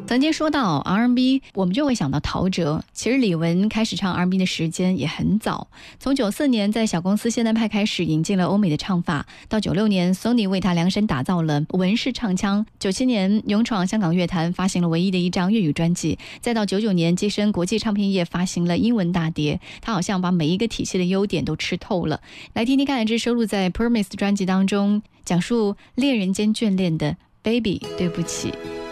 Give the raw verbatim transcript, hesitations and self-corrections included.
曾经说到 R and B， 我们就会想到陶喆。其实李玟开始唱 R and B 的时间也很早，从九四年在小公司现代派开始引进了欧美的唱法，到九六年 Sony 为他量身打造了文式唱腔，九七年勇闯香港乐坛，发行了唯一的一张粤语专辑，再到九九年跻身国际唱片业，发行了英文大碟。他好像把每一个体系的优点都吃透了。来听听看，这收录在 Promise 专辑当中，讲述恋人间眷恋的 Baby 对不起。